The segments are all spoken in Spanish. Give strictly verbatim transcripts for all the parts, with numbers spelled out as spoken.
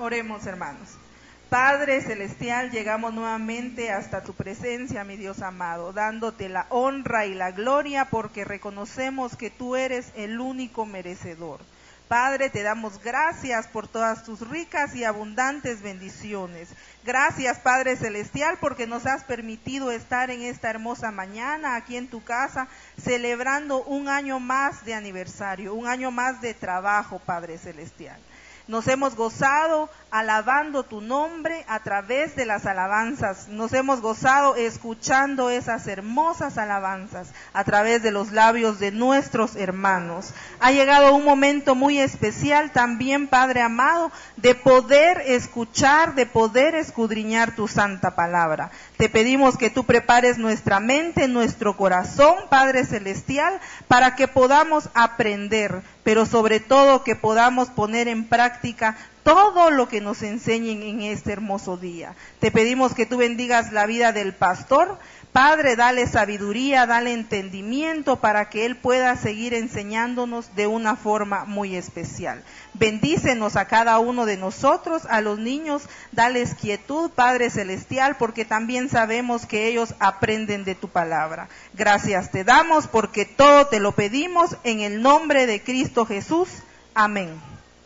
Oremos, hermanos. Padre Celestial, llegamos nuevamente hasta tu presencia, mi Dios amado, dándote la honra y la gloria porque reconocemos que tú eres el único merecedor. Padre, te damos gracias por todas tus ricas y abundantes bendiciones. Gracias, Padre Celestial, porque nos has permitido estar en esta hermosa mañana aquí en tu casa, celebrando un año más de aniversario, un año más de trabajo, Padre Celestial. Nos hemos gozado alabando tu nombre a través de las alabanzas. Nos hemos gozado escuchando esas hermosas alabanzas a través de los labios de nuestros hermanos. Ha llegado un momento muy especial también, Padre amado, de poder escuchar, de poder escudriñar tu santa palabra. Te pedimos que tú prepares nuestra mente, nuestro corazón, Padre Celestial, para que podamos aprender, pero sobre todo que podamos poner en práctica todo lo que nos enseñen en este hermoso día. Te pedimos que tú bendigas la vida del pastor. Padre, dale sabiduría, dale entendimiento para que él pueda seguir enseñándonos de una forma muy especial. Bendícenos a cada uno de nosotros, a los niños, dales quietud, Padre Celestial, porque también sabemos que ellos aprenden de tu palabra. Gracias te damos porque todo te lo pedimos en el nombre de Cristo Jesús. Amén.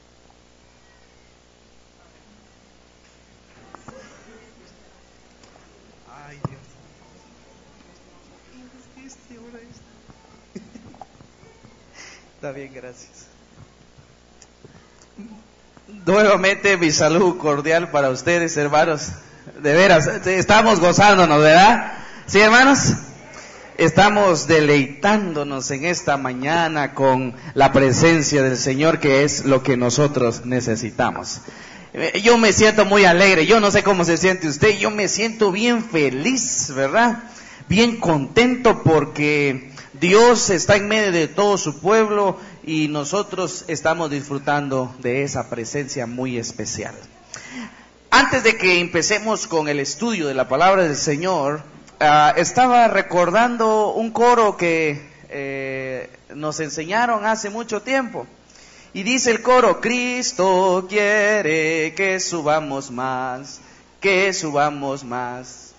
Está bien, gracias. Nuevamente mi saludo cordial para ustedes, hermanos. De veras, estamos gozándonos, ¿verdad? ¿Sí, hermanos? Estamos deleitándonos en esta mañana con la presencia del Señor, que es lo que nosotros necesitamos. Yo me siento muy alegre, yo no sé cómo se siente usted, yo me siento bien feliz, ¿verdad? Bien contento porque Dios está en medio de todo su pueblo y nosotros estamos disfrutando de esa presencia muy especial. Antes de que empecemos con el estudio de la palabra del Señor, uh, estaba recordando un coro que eh, nos enseñaron hace mucho tiempo. Y dice el coro: Cristo quiere que subamos más, que subamos más.